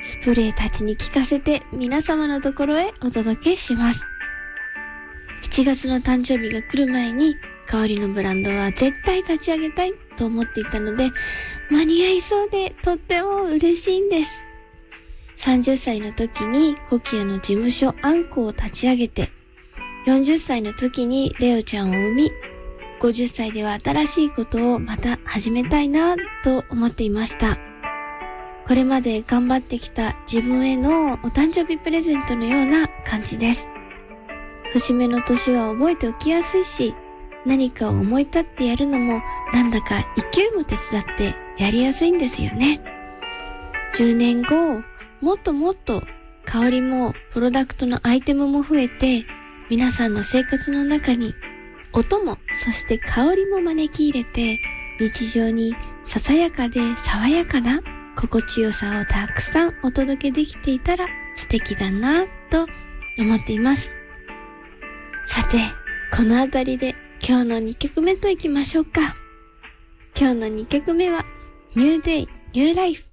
スプレーたちに効かせて皆様のところへお届けします。7月の誕生日が来る前に香りのブランドは絶対立ち上げたいと思っていたので、間に合いそうでとっても嬉しいんです。30歳の時にコキアの事務所アンコを立ち上げて、40歳の時にレオちゃんを産み、50歳では新しいことをまた始めたいなと思っていました。これまで頑張ってきた自分へのお誕生日プレゼントのような感じです。節目の年は覚えておきやすいし、何かを思い立ってやるのもなんだか勢いも手伝ってやりやすいんですよね。10年後、もっともっと香りもプロダクトのアイテムも増えて、皆さんの生活の中に音もそして香りも招き入れて、日常にささやかで爽やかな心地よさをたくさんお届けできていたら素敵だなと思っています。さて、このあたりで今日の2曲目といきましょうか。今日の2曲目は New Day New Life